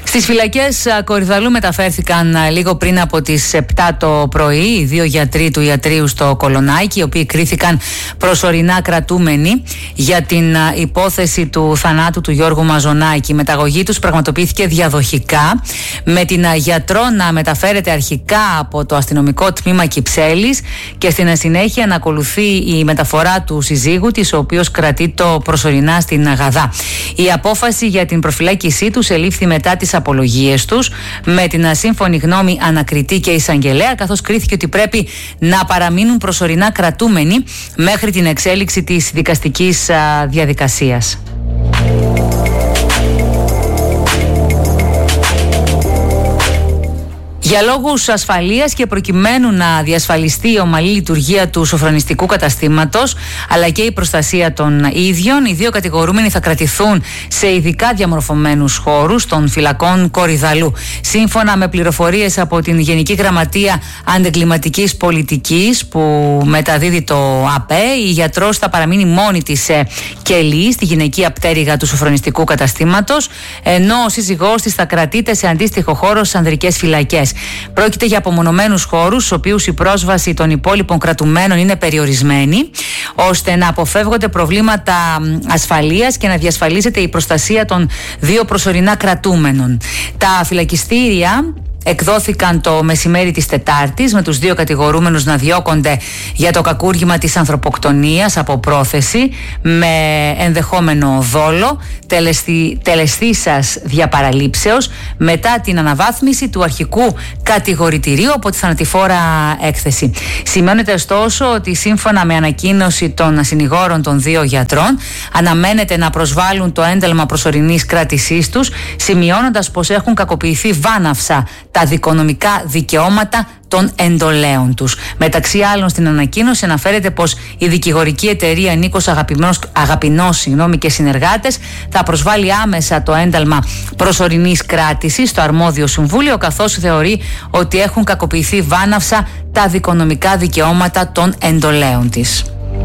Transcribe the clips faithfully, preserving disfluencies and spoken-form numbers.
Στις φυλακές Κορυδαλού μεταφέρθηκαν λίγο πριν από τις επτά το πρωί οι δύο γιατροί του ιατρείου στο Κολονάκι, οι οποίοι κρίθηκαν προσωρινά κρατούμενοι για την υπόθεση του θανάτου του Γιώργου Μαζονάκη. Η μεταγωγή τους πραγματοποιήθηκε διαδοχικά, με την γιατρό να μεταφέρεται αρχικά από το αστυνομικό τμήμα Κυψέλης και στην συνέχεια να ακολουθεί η μεταφορά του συζύγου της, ο οποίος κρατείται προσωρινά στην Γαδά. Η απόφαση για την προφυλάκησή τους ελήφθη μετά τις απολογίες τους με την σύμφωνη γνώμη ανακριτή και εισαγγελέα, καθώς κρίθηκε ότι πρέπει να παραμείνουν προσωρινά κρατούμενοι μέχρι την εξέλιξη της δικαστικής διαδικασίας. Για λόγους ασφαλείας και προκειμένου να διασφαλιστεί η ομαλή λειτουργία του σοφρονιστικού καταστήματος αλλά και η προστασία των ίδιων, οι δύο κατηγορούμενοι θα κρατηθούν σε ειδικά διαμορφωμένους χώρους των φυλακών Κορυδαλού. Σύμφωνα με πληροφορίες από την Γενική Γραμματεία Αντεγκληματικής Πολιτικής που μεταδίδει το ΑΠΕ, η γιατρός θα παραμείνει μόνη της σε κελί στη γυναικεία πτέρυγα του σοφρονιστικού καταστήματος, ενώ ο σύζυγός της θα κρατείται σε αντίστοιχο χώρο στις ανδρικές φυλακές. Πρόκειται για απομονωμένους χώρους, στους οποίους η πρόσβαση των υπόλοιπων κρατουμένων είναι περιορισμένη, ώστε να αποφεύγονται προβλήματα ασφαλείας και να διασφαλίζεται η προστασία των δύο προσωρινά κρατούμενων. Τα φυλακιστήρια εκδόθηκαν το μεσημέρι της Τετάρτης, με τους δύο κατηγορούμενους να διώκονται για το κακούργημα της ανθρωποκτονίας από πρόθεση με ενδεχόμενο δόλο τελεστη, τελεστήσας διαπαραλήψεως, μετά την αναβάθμιση του αρχικού κατηγορητηρίου από τη θανατηφόρα έκθεση. Σημαίνεται ωστόσο ότι σύμφωνα με ανακοίνωση των συνηγόρων των δύο γιατρών αναμένεται να προσβάλλουν το ένταλμα προσωρινής κράτησής τους, σημειώνοντας πως έχουν κακοποιηθεί βάναυσα τα δικονομικά δικαιώματα των εντολέων τους. Μεταξύ άλλων, στην ανακοίνωση αναφέρεται πως η δικηγορική εταιρεία Νίκος Αγαπηνός, Αγαπηνός συγγνώμη, και συνεργάτες θα προσβάλει άμεσα το ένταλμα προσωρινής κράτησης στο αρμόδιο συμβούλιο, καθώς θεωρεί ότι έχουν κακοποιηθεί βάναυσα τα δικονομικά δικαιώματα των εντολέων της.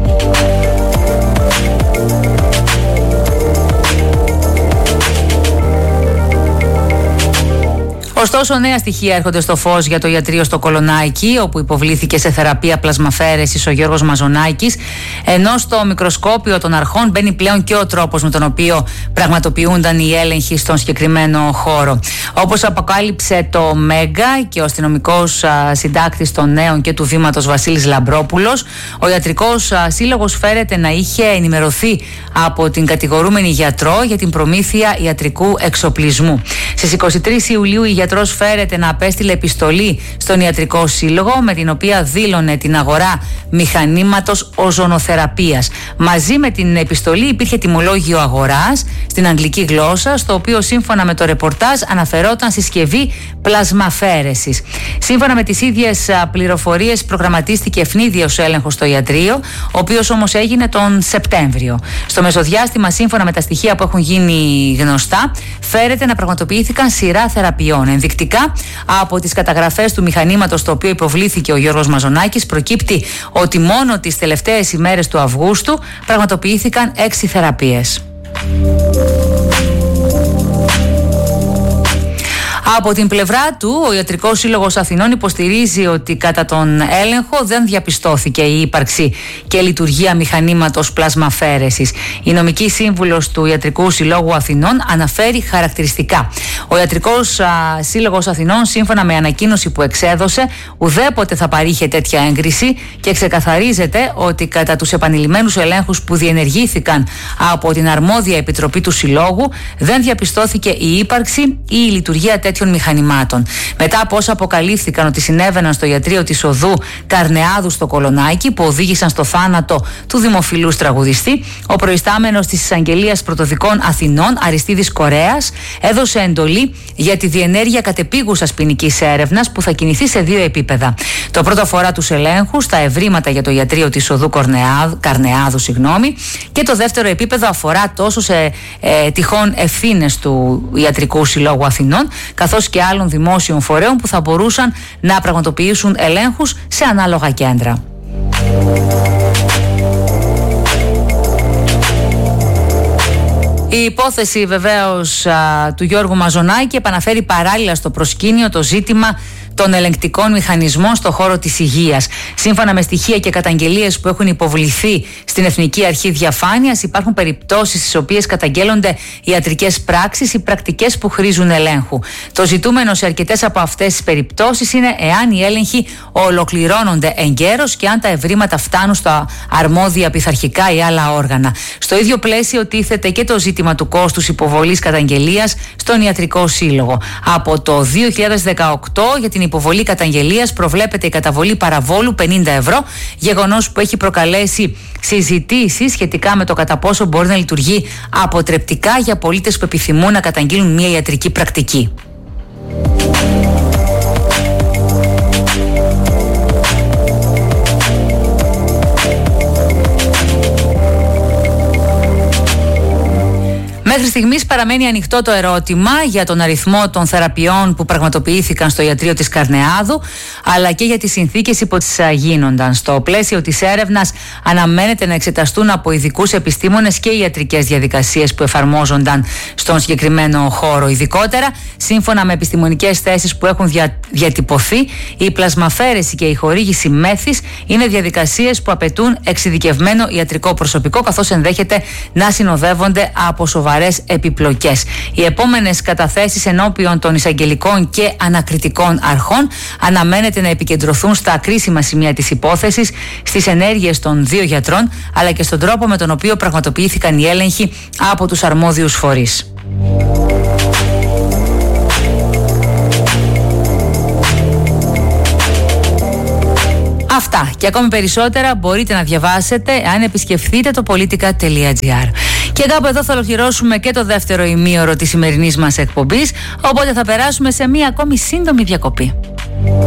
Ωστόσο, νέα στοιχεία έρχονται στο φως για το ιατρείο στο Κολονάκι, όπου υποβλήθηκε σε θεραπεία πλασμαφαίρεσης ο Γιώργος Μαζονάκης, ενώ στο μικροσκόπιο των αρχών μπαίνει πλέον και ο τρόπος με τον οποίο πραγματοποιούνταν οι έλεγχοι στον συγκεκριμένο χώρο. Όπως αποκάλυψε το Μέγκα και ο αστυνομικός συντάκτης των νέων και του βήματος Βασίλης Λαμπρόπουλος, ο ιατρικός σύλλογος φέρεται να είχε ενημερωθεί από την κατηγορούμενη γιατρό για την προμήθεια ιατρικού εξοπλισμού. Στις είκοσι τρεις Ιουλίου η γιατρός φέρεται να απέστειλε επιστολή στον ιατρικό σύλλογο, με την οποία δήλωνε την αγορά μηχανήματος οζονοθεραπείας. Μαζί με την επιστολή υπήρχε τιμολόγιο αγοράς στην αγγλική γλώσσα, στο οποίο σύμφωνα με το ρεπορτάζ αναφερόταν συσκευή πλασμαφαίρεσης. Σύμφωνα με τις ίδιες πληροφορίες προγραμματίστηκε ευνίδιος έλεγχος στο ιατρείο, ο οποίος όμως έγινε τον Σεπτέμβριο. Στο μεσοδιάστημα, σύμφωνα με τα στοιχεία που έχουν γίνει γνωστά, φέρεται να πραγματοποιήθηκαν σειρά θεραπείων. Ενδεικτικά, από τις καταγραφές του μηχανήματος στο οποίο υποβλήθηκε ο Γιώργος Μαζονάκης, προκύπτει ότι μόνο τις τελευταίες ημέρες του Αυγούστου πραγματοποιήθηκαν έξι θεραπείες. Από την πλευρά του, ο Ιατρικός Σύλλογος Αθηνών υποστηρίζει ότι κατά τον έλεγχο δεν διαπιστώθηκε η ύπαρξη και λειτουργία μηχανήματος πλασμαφαίρεσης. Η νομική σύμβουλος του Ιατρικού Συλλόγου Αθηνών αναφέρει χαρακτηριστικά. Ο Ιατρικός α, Σύλλογος Αθηνών, σύμφωνα με ανακοίνωση που εξέδωσε, ουδέποτε θα παρήχε τέτοια έγκριση και ξεκαθαρίζεται ότι κατά τους επανειλημμένους ελέγχους που διενεργήθηκαν από την αρμόδια επιτροπή του Συλλόγου δεν διαπιστώθηκε η ύπαρξη ή η λειτουργία τέτοιων μηχανημάτων. Μετά από όσα αποκαλύφθηκαν ότι συνέβαιναν στο ιατρείο της οδού Καρνεάδου στο Κολονάκι, που οδήγησαν στο θάνατο του δημοφιλούς τραγουδιστή, ο προϊστάμενος της Εισαγγελίας Πρωτοδικών Αθηνών, Αριστίδης Κορέας, έδωσε εντολή για τη διενέργεια κατεπίγουσας ποινικής έρευνας που θα κινηθεί σε δύο επίπεδα. Το πρώτο αφορά τους ελέγχους στα ευρήματα για το ιατρείο της οδού Καρνεάδου, Καρνεάδου συγγνώμη, και το δεύτερο επίπεδο αφορά τόσο σε ε, τυχόν ευθύνες του Ιατρικού Συλλόγου Αθηνών, καθώς και άλλων δημόσιων φορέων που θα μπορούσαν να πραγματοποιήσουν ελέγχους σε ανάλογα κέντρα. Η υπόθεση βεβαίως του Γιώργου Μαζονάκη επαναφέρει παράλληλα στο προσκήνιο το ζήτημα των ελεγκτικών μηχανισμών στον χώρο της υγείας. Σύμφωνα με στοιχεία και καταγγελίες που έχουν υποβληθεί στην Εθνική Αρχή Διαφάνειας, υπάρχουν περιπτώσεις στις οποίες καταγγέλλονται ιατρικές πράξεις ή πρακτικές που χρήζουν ελέγχου. Το ζητούμενο σε αρκετές από αυτές τις περιπτώσεις είναι εάν οι έλεγχοι ολοκληρώνονται εγκαίρως και αν τα ευρήματα φτάνουν στα αρμόδια πειθαρχικά ή άλλα όργανα. Στο ίδιο πλαίσιο τίθεται και το ζήτημα του κόστους υποβολής καταγγελίας στον Ιατρικό Σύλλογο. Από το δύο χιλιάδες δεκαοκτώ για την υποβολή καταγγελίας προβλέπεται η καταβολή παραβόλου πενήντα ευρώ, γεγονός που έχει προκαλέσει συζητήσεις σχετικά με το κατά πόσο μπορεί να λειτουργεί αποτρεπτικά για πολίτες που επιθυμούν να καταγγείλουν μια ιατρική πρακτική. Μέχρι στιγμής παραμένει ανοιχτό το ερώτημα για τον αριθμό των θεραπείων που πραγματοποιήθηκαν στο ιατρείο της Καρνεάδου, αλλά και για τις συνθήκες υπό τις γίνονταν. Στο πλαίσιο της έρευνας αναμένεται να εξεταστούν από ειδικούς επιστήμονες και οι ιατρικές διαδικασίες που εφαρμόζονταν στον συγκεκριμένο χώρο. Ειδικότερα, σύμφωνα με επιστημονικές θέσεις που έχουν δια, διατυπωθεί, η πλασμαφέρεση και η χορήγηση μέθης είναι διαδικασίες που απαιτούν εξειδικευμένο ιατρικό προσωπικό, καθώς ενδέχεται να συνοδεύονται από σοβαρές επιπλοκές. Οι επόμενες καταθέσεις ενώπιον των εισαγγελικών και ανακριτικών αρχών αναμένεται να επικεντρωθούν στα κρίσιμα σημεία της υπόθεσης, στις ενέργειες των δύο γιατρών, αλλά και στον τρόπο με τον οποίο πραγματοποιήθηκαν οι έλεγχοι από τους αρμόδιους φορείς. Αυτά και ακόμη περισσότερα μπορείτε να διαβάσετε αν επισκεφθείτε το politica τελεία gr. Και κάπου εδώ θα ολοκληρώσουμε και το δεύτερο ημίωρο της σημερινής μας εκπομπής, οπότε θα περάσουμε σε μία ακόμη σύντομη διακοπή.